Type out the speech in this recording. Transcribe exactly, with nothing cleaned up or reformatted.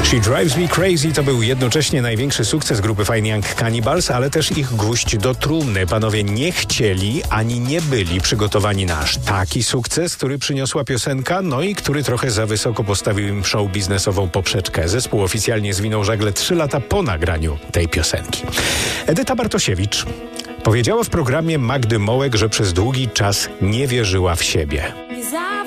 She Drives Me Crazy to był jednocześnie największy sukces grupy Fine Young Cannibals, ale też ich gwóźdź do trumny. Panowie nie chcieli ani nie byli przygotowani na aż taki sukces, który przyniosła piosenka, no i który trochę za wysoko postawił im show biznesową poprzeczkę. Zespół oficjalnie zwinął żagle trzy lata po nagraniu tej piosenki. Edyta Bartosiewicz powiedziała w programie Magdy Mołek, że przez długi czas nie wierzyła w siebie.